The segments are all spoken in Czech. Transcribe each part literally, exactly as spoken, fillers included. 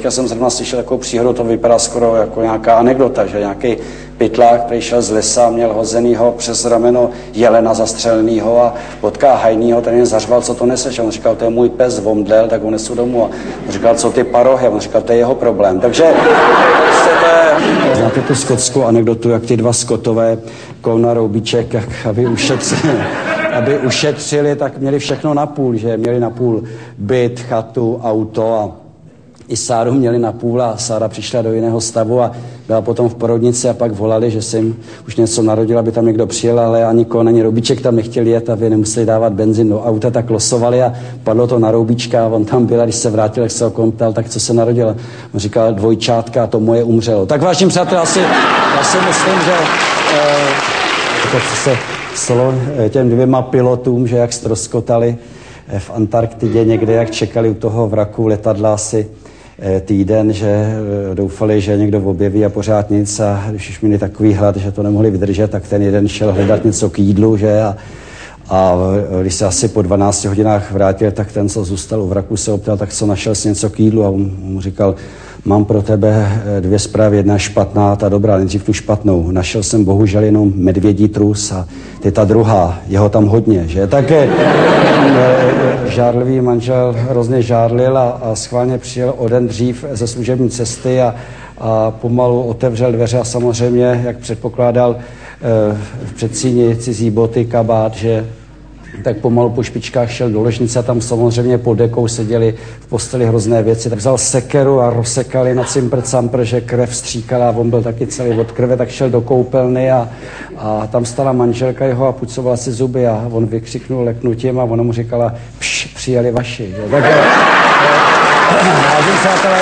teďka jsem zrovna slyšel takovou příhodu, to vypadá skoro jako nějaká anekdota, že nějaký pytlák, který šel z lesa, měl hozenýho přes rameno jelena zastřelenýho a potká hajnýho, ten jen zařval, co to neseš. A on říkal, to je můj pes, vomdlel, tak ho nesu domů. A on říkal, co ty parohy? A on říkal, to je jeho problém. Takže to je... Znáte tu skotskou anekdotu, jak ty dva skotové, Kouna Roubíček, jak aby ušetřili, aby ušetřili, tak měli všechno na půl, že měli na půl byt, chatu, auto a i Sáru měli na půl a Sára přišla do jiného stavu a byla potom v porodnici a pak volali, že se jim už něco narodila, aby tam někdo přijel, ale ani Koun, ani Roubíček tam nechtěli jet, aby nemuseli dávat benzín do auta, tak losovali a padlo to na Roubíčka a on tam byl a když se vrátil, jak se ho komptal, tak co se narodilo? On říkal dvojčátka a to moje umřelo. Tak vážně přátel, asi, já si myslím, že eh, to, co se stalo těm dvěma pilotům, že jak ztroskotali v Antarktidě někde, jak čekali u toho vraku letadla asi týden, že doufali, že někdo objeví a pořád nic a když už měli takový hlad, že to nemohli vydržet, tak ten jeden šel hledat něco k jídlu, že a, a když se asi po dvanácti hodinách vrátil, tak ten, co zůstal u vraku, se optal, tak co našel si něco k jídlu a on mu říkal, mám pro tebe dvě zprávy, jedna špatná, ta dobrá, nejdřív tu špatnou. Našel jsem bohužel jenom medvědí trus a ty ta druhá, jeho tam hodně, že? Také žárlivý manžel hrozně žárlil a, a schválně přijel o den dřív ze služební cesty a, a pomalu otevřel dveře a samozřejmě, jak předpokládal v předsíni cizí boty, kabát, že tak pomalu po špičkách šel do ložnice a tam samozřejmě pod dekou seděli v posteli hrozné věci. Tak vzal sekeru a rozsekali na cimpr-campr, že krev stříkala a on byl taky celý od krve, tak šel do koupelny a, a tam stala manželka jeho a pucovala si zuby a on vykřiknul leknutím a ona mu říkala, pš, přijeli vaši. Že? Tak, vážení přátelé,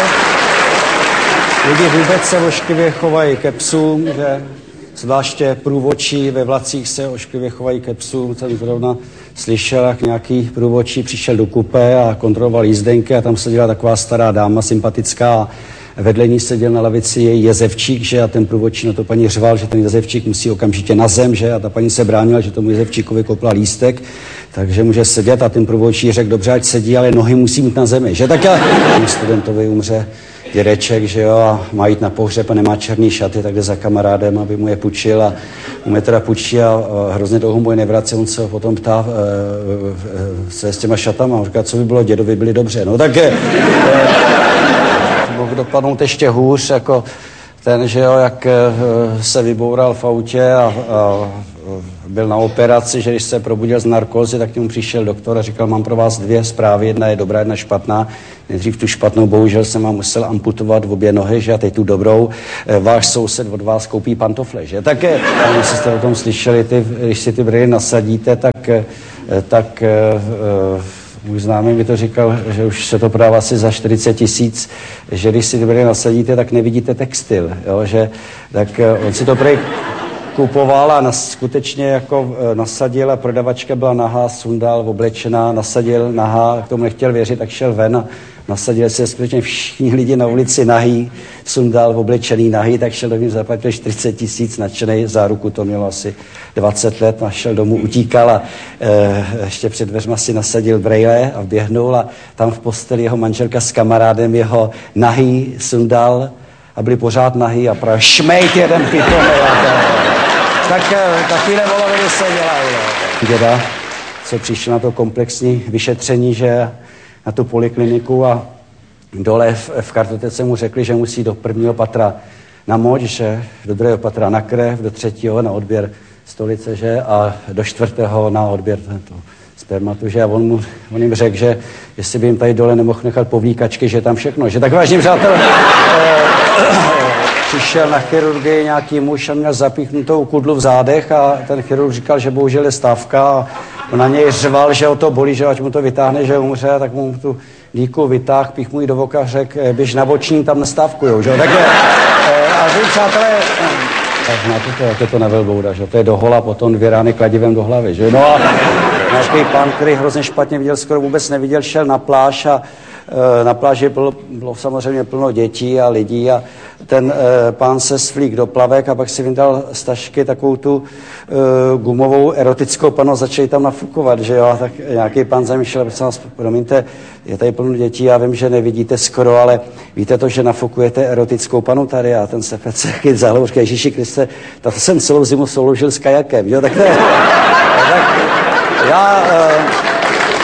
lidi vůbec se ošklivě chovají ke psům, že zvláště průvodčí ve vlacích se ošklivě chovají ke psům. Jsem zrovna slyšel, jak nějaký průvodčí přišel do kupé a kontroloval jízdenky a tam seděla taková stará dáma, sympatická a vedle ní seděl na lavici její jezevčík, že a ten průvodčí na to paní řval, že ten jezevčík musí okamžitě na zem, že a ta paní se bránila, že tomu jezevčíkovi kopla lístek, takže může sedět a ten průvodčí řekl, dobře, ať sedí, ale nohy musí mít na zemi, že tak já studentovi umře dědeček, že jo, a má jít na pohřeb a nemá černý šaty, tak jde za kamarádem, aby mu je půjčil a mu je teda půjčí a, a hrozně dlouho mu je nevrací, on se ho potom ptá e, e, se s těma šatama, on říká, co by bylo, dědovi byli dobře, no tak e, mohl dopadnout ještě hůř, jako ten, že jo, jak e, se vyboural v autě a, a byl na operaci, že když se probudil z narkózy, tak k němu přišel doktor a říkal, mám pro vás dvě zprávy, jedna je dobrá, jedna špatná. Nejdřív tu špatnou, bohužel jsem vám musel amputovat v obě nohy, že a teď tu dobrou. Váš soused od vás koupí pantofle, že? Tak, jestli jste o tom slyšeli, ty, když si ty brýle nasadíte, tak, tak můj známý mi to říkal, že už se to prodává asi za čtyřicet tisíc, že když si ty brýle nasadíte, tak nevidíte textil, jo? Že, tak on si to prej kupoval a nas, skutečně jako e, nasadil a prodavačka byla nahá, sundal, oblečená, nasadil nahá, k tomu nechtěl věřit, tak šel ven a nasadil se skutečně všichni lidi na ulici nahý, sundal, oblečený nahý, tak šel do ní, zaplatil čtyřicet tisíc, nadšenej, záruku to mělo asi dvacet let, a šel domů, utíkal a e, ještě před dveřma si nasadil brejle a vběhnul a tam v posteli jeho manželka s kamarádem jeho nahý, sundal a byli pořád nahý a právě šmejt jeden pitomej. Tak takovýhle voloviny se dělají. Děda, co přišel na to komplexní vyšetření, že na tu polikliniku a dole v, v kartotece mu řekli, že musí do prvního patra na moč, že do druhého patra na krev, do třetího na odběr stolice, že a do čtvrtého na odběr toho spermatu, že a on, mu, on jim řekl, že jestli by jim tady dole nemohl nechat povlíkačky, že tam všechno, že tak vážně přátelé, přišel na chirurgii nějaký muž a měl zapíchnutou kudlu v zádech a ten chirurg říkal, že bohužel je stávka a on na něj řval, že ho to bolí, že ať mu to vytáhne, že umře, tak mu tu díku vytáh, pích mu ji do voka a řekl, běž na boční, tam nestávkujou, že? Takže, a vy, přátelé, tak znáte to, jak je to na velbouda, že? To je do hola, potom dvě rány kladivem do hlavy, že? No a nějaký pán, který hrozně špatně viděl, skoro vůbec neviděl, šel na pláž a na pláži bylo, bylo samozřejmě plno dětí a lidí a ten e, pán se svlík do plavek a pak si vyndal z tašky takovou tu e, gumovou erotickou panu a začali tam nafukovat, že jo, a tak nějaký pán zamýšlel, prosím vás, promiňte, je tady plno dětí, já vím, že nevidíte skoro, ale víte to, že nafukujete erotickou panu tady a ten se taky zahlou, říká, Ježíši Kriste, tak jsem celou zimu souložil s kajakem, jo, tak to je, tak já... E,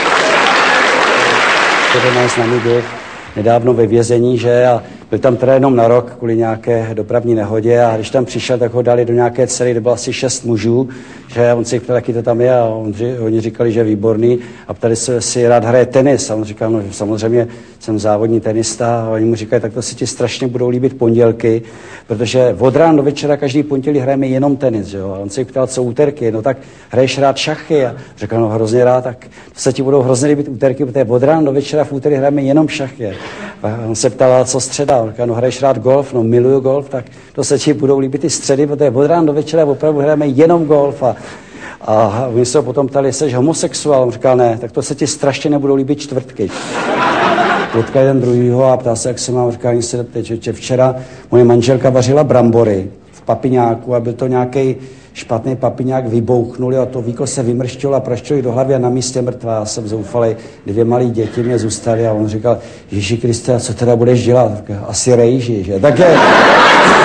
jeden z námi byl nedávno ve vězení, že, a byl tam teda jenom na rok kvůli nějaké dopravní nehodě a když tam přišel, tak ho dali do nějaké cely, kde bylo asi šest mužů, že on si ptal, jaký to tam je a on, oni říkali, že je výborný a ptali se, jestli rád hraje tenis a on říkal, no samozřejmě jsem závodní tenista a oni mu říkali, tak to si ti strašně budou líbit pondělky, protože od rána do večera každý pondělí hrajeme jenom tenis, že jo, a on se ptal, co úterky, no tak hraješ rád šachy a říkal, no hrozně rád, tak to se ti budou hrozně líbit úterky, protože od rána do večera v úterý hrajeme jenom šachy. A on se ptal, co středa, on říkal, no hraješ rád golf, no miluju golf, tak to se ti budou líbit i středy, protože od rána do večera opravdu hrajeme jenom golf a A oni se ho potom ptali, jsi homosexuál? On říkal, ne, tak to se ti strašně nebudou líbit čtvrtky. Potkal jeden druhýho a ptal se, jak se mám, říkal, se že včera moje manželka vařila brambory v papiňáku a byl to nějaký špatný papiňák, vybouchnuli a to víko se vymrštilo a praštilo do hlavy a na místě mrtvá. Já jsem zoufalej, dvě malé děti mě zůstaly a on říkal, Ježíši Kriste, a co teda budeš dělat? Asi rejži, že? Tak je...